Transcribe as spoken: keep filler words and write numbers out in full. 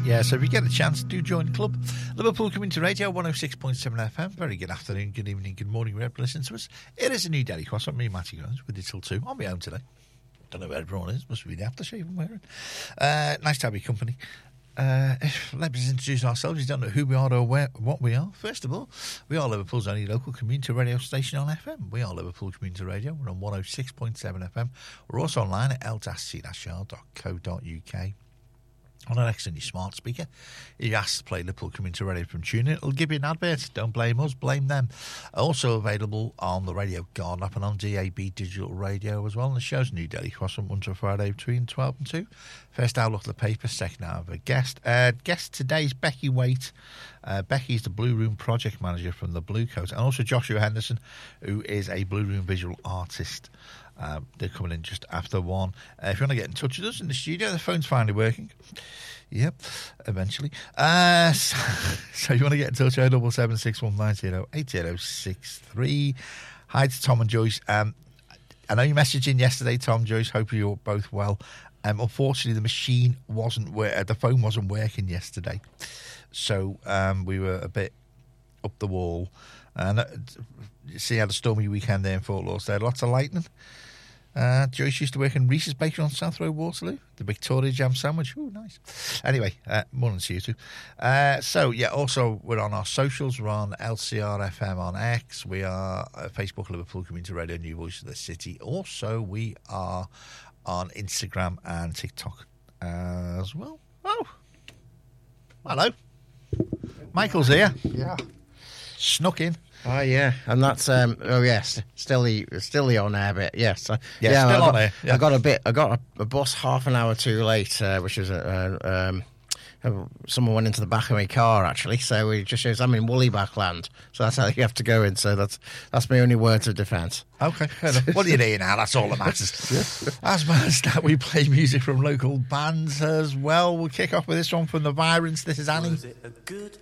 Yeah, so if you get a chance, do join the club. Liverpool Community Radio, one oh six point seven F M. Very good afternoon, good evening, good morning, wherever you listen to us. It is a new Daily Cross-Up. Me, Matty Jones, with it till two. On my own today. Don't know where everyone is. Must be the aftershave I'm wearing. Uh, nice to have your company. Uh, let's introduce ourselves. You don't know who we are or where, what we are. First of all, we are Liverpool's only local community radio station on F M. We are Liverpool Community Radio. We're on one oh six point seven F M. We're also online at l c r dot co dot u k. On an excellent smart speaker, you ask to play Liverpool Community Radio from TuneIn. It'll give you an advert. Don't blame us, blame them. Also available on the Radio Garden app and on D A B Digital Radio as well. And the show's New Daily Cross from Monday to Friday between twelve and two. First hour, look at the paper. Second hour, of a guest. Uh, guest today is Becky Waite. Uh, Becky's the Blue Room project manager from the Blue Coat. And also Joshua Henderson, who is a Blue Room visual artist. Uh, they're coming in just after one. Uh, if you want to get in touch with us in the studio, the phone's finally working. Yep, eventually. Uh, so, so you want to get in touch, oh seven seven six one nine zero eight zero six three. Hi to Tom and Joyce. Um, I know you messaged in yesterday, Tom, Joyce. Hope you're both well. Um, unfortunately, the machine wasn't wor- the phone wasn't working yesterday, so um, we were a bit up the wall. And uh, you see, had a stormy weekend there in Fort Lauderdale. Lots of lightning. Uh, Joyce used to work in Reese's Bakery on South Road, Waterloo. The Victoria Jam Sandwich. Ooh, nice. Anyway, uh, more than see you two. Uh, so, yeah, also we're on our socials. We're on L C R F M on X. We are uh, Facebook, Liverpool Community Radio, New Voice of the City. Also, we are on Instagram and TikTok as well. Oh, hello. Michael's here. Yeah. Snuck in. Oh yeah, and that's um. Oh yes, still the still the on air bit. Yes, yeah, yeah still I on got, air. Yeah. I got a bit. I got a, a bus half an hour too late, uh, which was a, uh, um. Someone went into the back of my car actually, so it just shows I'm in Woollyback land. So that's how you have to go in. So that's that's my only words of defence. Okay, fair enough. What are you doing now? That's all that matters. As well as that, we play music from local bands as well. We'll kick off with this one from the Virons. This is Annie. Was it a good